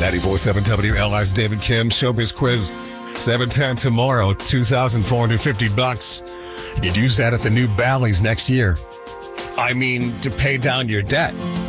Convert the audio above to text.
94.7 WLI's David Kim Showbiz Quiz. 7:10 tomorrow, $2,450. You could use that at the new Bally's next year. I mean, to pay down your debt.